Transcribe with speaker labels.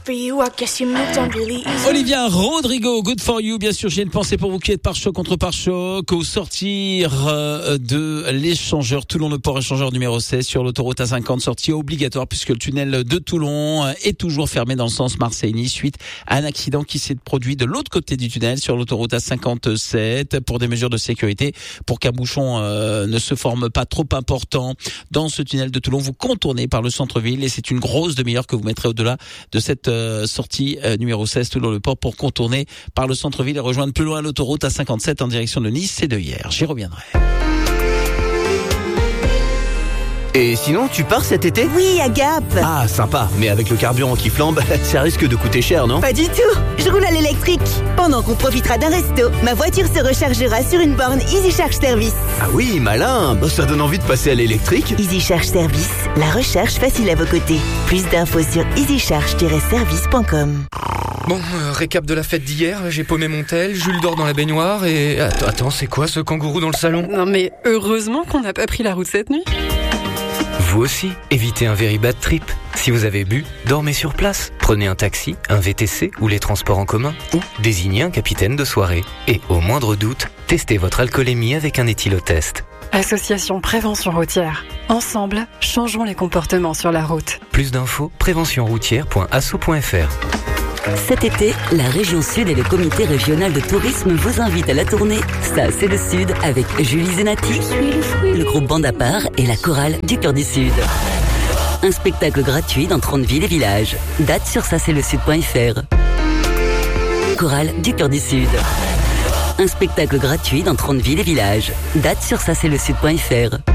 Speaker 1: for you. I guess you moved on really easy.
Speaker 2: Olivia Rodrigo, Good for You. Bien sûr, j'ai une pensée pour vous qui êtes pare-choc contre pare-choc. Au sortir de l'échangeur Toulon-Le-Port, échangeur numéro 16 sur l'autoroute A50, sortie obligatoire puisque le tunnel de Toulon est toujours fermé dans le sens Marseille-Nice suite à un accident qui s'est produit de l'autre côté du tunnel sur l'autoroute A57 pour des mesures de sécurité, pour qu'un bouchon ne se forme pas trop important dans ce tunnel de Toulon. Vous contournez par le centre-ville et c'est une grosse demi-heure que vous mettrez au-delà de cette sortie numéro 16 Toulon-Le-Port pour contourner par le centre-ville et rejoindre plus loin l'autoroute A57 en direction de Nice. C'est de hier. J'y reviendrai.
Speaker 3: Et sinon, tu pars cet été ?
Speaker 4: Oui, à Gap.
Speaker 3: Ah, sympa. Mais avec le carburant qui flambe, ça risque de coûter cher, non ?
Speaker 4: Pas du tout. Je roule à l'électrique. Pendant qu'on profitera d'un resto, ma voiture se rechargera sur une borne Easy Charge Service.
Speaker 3: Ah oui, malin. Bah, ça donne envie de passer à l'électrique.
Speaker 4: Easy Charge Service, la recharge facile à vos côtés. Plus d'infos sur easycharge-service.com.
Speaker 5: Bon, récap de la fête d'hier, j'ai paumé mon tel, Jules dort dans la baignoire et... Attends, c'est quoi ce kangourou dans le salon ?
Speaker 6: Non mais heureusement qu'on n'a pas pris la route cette nuit.
Speaker 7: Vous aussi, évitez un very bad trip. Si vous avez bu, dormez sur place. Prenez un taxi, un VTC ou les transports en commun ou désignez un capitaine de soirée. Et au moindre doute, testez votre alcoolémie avec un éthylotest.
Speaker 6: Association Prévention Routière. Ensemble, changeons les comportements sur la route.
Speaker 7: Plus d'infos, préventionroutière.asso.fr.
Speaker 8: Cet été, la région Sud et le comité régional de tourisme vous invitent à la tournée Ça c'est le Sud avec Julie Zenati, le groupe Bande à part et la chorale du Cœur du Sud. Un spectacle gratuit dans 30 villes et villages. Date sur ça-c'est-le-sud.fr. Chorale du Cœur du Sud. Un spectacle gratuit dans 30 villes et villages. Date sur ça-c'est-le-sud.fr.